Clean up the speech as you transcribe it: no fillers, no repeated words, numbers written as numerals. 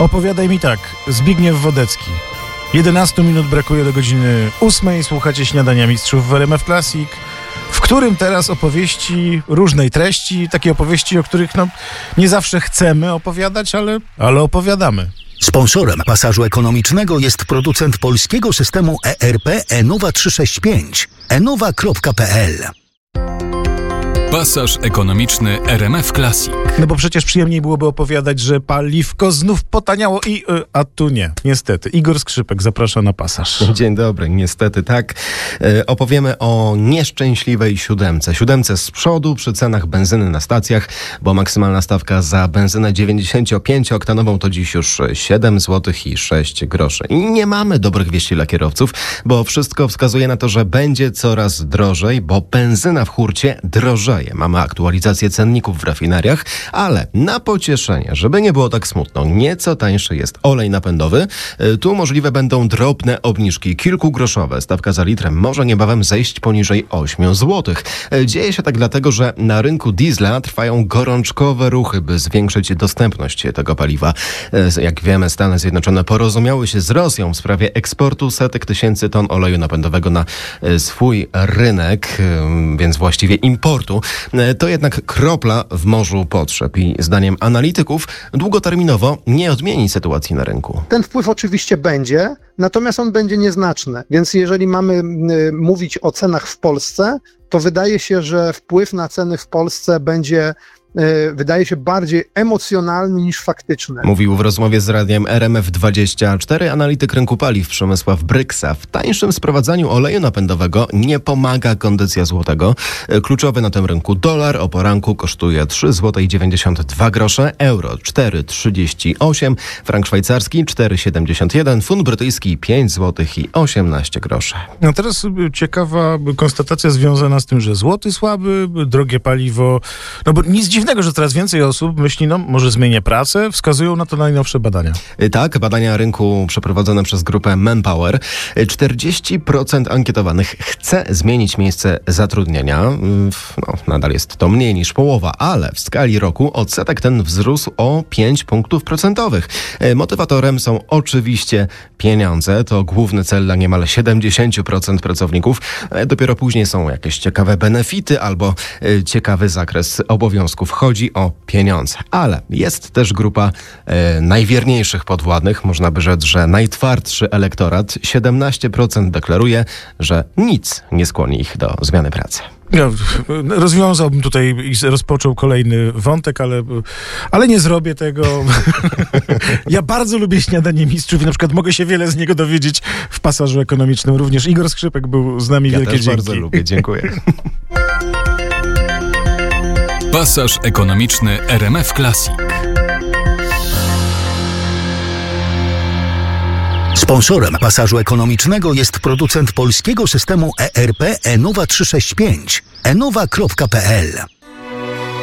Opowiadaj mi tak, Zbigniew Wodecki. 11 minut brakuje do godziny 8. Słuchacie Śniadania Mistrzów w RMF Classic, w którym teraz opowieści różnej treści, takie opowieści, o których nie zawsze chcemy opowiadać, ale opowiadamy. Sponsorem pasażu ekonomicznego jest producent polskiego systemu ERP Enowa 365. enowa.pl. Pasaż ekonomiczny RMF Classic. No bo przecież przyjemniej byłoby opowiadać, że paliwko znów potaniało a tu nie, niestety. Igor Skrzypek zaprasza na pasaż. Dzień dobry, niestety tak. Opowiemy o nieszczęśliwej siódemce. Siódemce z przodu przy cenach benzyny na stacjach, bo maksymalna stawka za benzynę 95-oktanową to dziś już 7 zł i 6 groszy. I nie mamy dobrych wieści dla kierowców, bo wszystko wskazuje na to, że będzie coraz drożej, bo benzyna w hurcie drożeje. Mamy aktualizację cenników w rafineriach, ale na pocieszenie, żeby nie było tak smutno, nieco tańszy jest olej napędowy. Tu możliwe będą drobne obniżki, kilkugroszowe. Stawka za litrem może niebawem zejść poniżej 8 zł. Dzieje się tak dlatego, że na rynku diesla trwają gorączkowe ruchy, by zwiększyć dostępność tego paliwa. Jak wiemy, Stany Zjednoczone porozumiały się z Rosją w sprawie eksportu setek tysięcy ton oleju napędowego na swój rynek, więc właściwie importu. To jednak kropla w morzu potrzeb i zdaniem analityków długoterminowo nie odmieni sytuacji na rynku. Ten wpływ oczywiście będzie, natomiast on będzie nieznaczny. Więc jeżeli mamy mówić o cenach w Polsce, to wydaje się, że wpływ na ceny w Polsce będzie wydaje się bardziej emocjonalny niż faktyczny. Mówił w rozmowie z radiem RMF24 analityk rynku paliw Przemysław Bryksa. W tańszym sprowadzaniu oleju napędowego nie pomaga kondycja złotego. Kluczowy na tym rynku dolar o poranku kosztuje 3,92 zł, euro 4,38, frank szwajcarski 4,71, funt brytyjski 5 zł i 18 groszy. No teraz ciekawa konstatacja związana z tym, że złoty słaby, drogie paliwo, no bo nic dziwnego, że coraz więcej osób myśli, może zmienię pracę, wskazują na to najnowsze badania. Tak, badania rynku przeprowadzone przez grupę Manpower. 40% ankietowanych chce zmienić miejsce zatrudnienia. Nadal jest to mniej niż połowa, ale w skali roku odsetek ten wzrósł o 5 punktów procentowych. Motywatorem są oczywiście pieniądze. To główny cel dla niemal 70% pracowników. Dopiero później są jakieś ciekawe benefity albo ciekawy zakres obowiązków. Chodzi o pieniądze. Ale jest też grupa najwierniejszych podwładnych. Można by rzec, że najtwardszy elektorat. 17% deklaruje, że nic nie skłoni ich do zmiany pracy. Rozwiązałbym tutaj i rozpoczął kolejny wątek, ale nie zrobię tego. Ja bardzo lubię Śniadanie Mistrzów i na przykład mogę się wiele z niego dowiedzieć w pasażu ekonomicznym. Również Igor Skrzypek był z nami. Wielkie dzięki. Ja też bardzo lubię. Dziękuję. Pasaż ekonomiczny RMF Classic. Sponsorem pasażu ekonomicznego jest producent polskiego systemu ERP Enowa 365. enowa.pl.